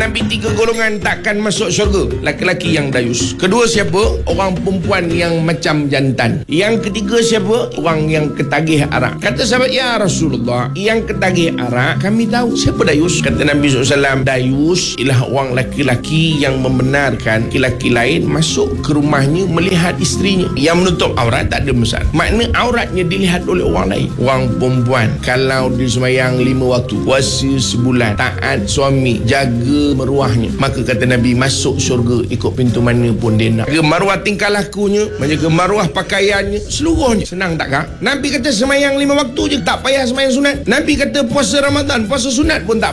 Nabi 3 golongan takkan masuk syurga. Laki-laki yang dayus. Kedua siapa? Orang perempuan yang macam jantan. Yang ketiga siapa? Orang yang ketagih arak. Kata sahabat, ya Rasulullah, yang ketagih arak kami tahu. Siapa dayus? Kata Nabi SAW, dayus ialah orang laki-laki yang membenarkan laki-laki lain masuk ke rumahnya melihat isterinya. Yang menutup aurat tak ada masalah. Makna auratnya dilihat oleh orang lain. Orang perempuan kalau dia sembahyang 5 waktu, puasa sebulan, taat suami, jaga maruahnya, maka kata Nabi masuk syurga ikut pintu mana pun dia nak. Menjaga maruah tingkah lakunya, menjaga maruah pakaiannya, seluruhnya. Senang tak kah? Nabi kata sembahyang 5 waktu je, tak payah sembahyang sunat. Nabi kata puasa Ramadan, puasa sunat pun tak